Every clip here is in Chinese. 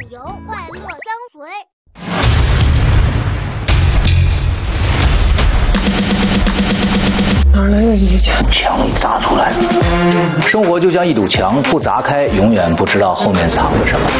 由，快乐相随。 哪来的这些钱？ 墙里砸出来的。生活就像一堵墙，不砸开，永远不知道后面藏着什么。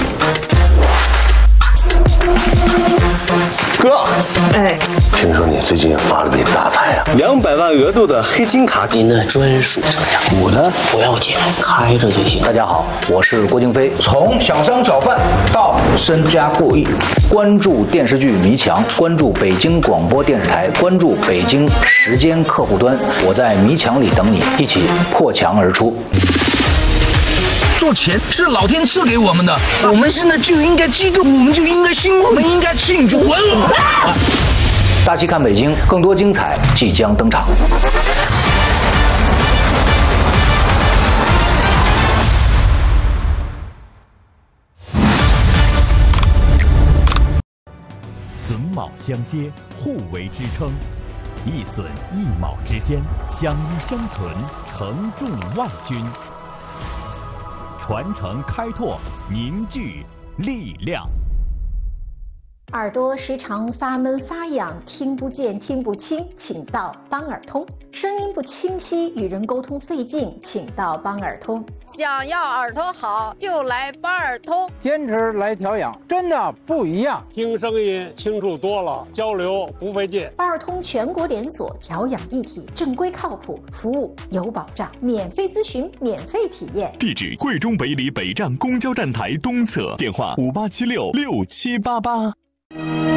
哥， 哎， 听说你最近发了笔大财啊，200万额度的黑金卡， 您的专属车价， 我的不要钱，开着就行。 大家好，我是郭京飞。 从小商小贩到身家过亿， 关注电视剧《迷墙》，关注北京广播电视台，关注北京时间客户端。我在迷墙里等你，一起破墙而出。 做钱是老天赐给我们的，我们现在就应该激动，我们就应该兴奋，我们应该庆祝。 大戏看北京，更多精彩即将登场。 榫卯相接，互为支撑，一榫一卯之间相依相存，承重万钧。传承开拓，凝聚力量。 耳朵时常发闷发痒，听不见听不清，请到邦耳通。声音不清晰，与人沟通费劲，请到邦耳通。 想要耳朵好，就来邦耳通。 坚持来调养，真的不一样。 听声音清楚多了，交流不费劲。 邦耳通全国连锁，调养一体，正规靠谱，服务有保障，免费咨询，免费体验。 地址：惠中北里北站公交站台东侧，电话58766788。